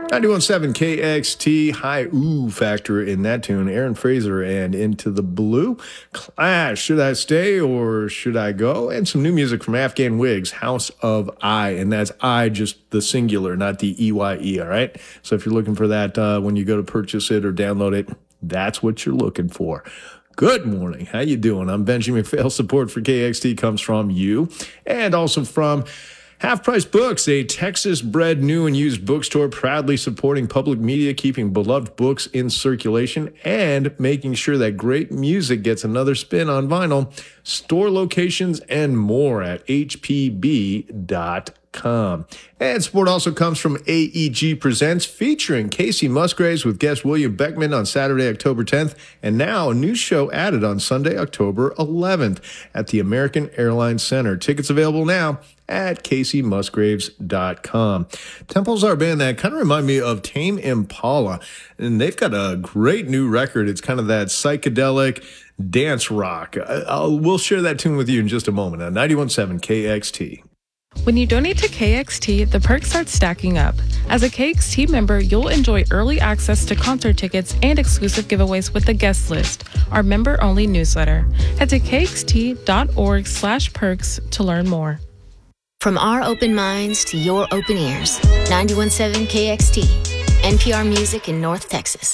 91.7 KXT, high ooh factor in that tune. Aaron Fraser and Into the Blue. Clash, Should I Stay or Should I Go? And some new music from Afghan Wigs, House of I. And that's I, just the singular, not the EYE, all right? So if you're looking for that when you go to purchase it or download it, that's what you're looking for. Good morning. How you doing? I'm Benji McPhail. Support for KXT comes from you and also from Half Price Books, a Texas-bred new and used bookstore proudly supporting public media, keeping beloved books in circulation, and making sure that great music gets another spin on vinyl. Store locations and more at hpb.com. And support also comes from AEG Presents, featuring Casey Musgraves with guest William Beckman on Saturday, October 10th, and now a new show added on Sunday, October 11th at the American Airlines Center. Tickets available now at CaseyMusgraves.com. Temples are a band that kind of remind me of Tame Impala, and they've got a great new record. It's kind of that psychedelic dance rock. We'll share that tune with you in just a moment on 91.7 KXT. When you donate to KXT, the perks start stacking up. As a KXT member, you'll enjoy early access to concert tickets and exclusive giveaways with the guest list, our member-only newsletter. Head to kxt.org/perks to learn more. From our open minds to your open ears, 91.7 KXT, NPR Music in North Texas.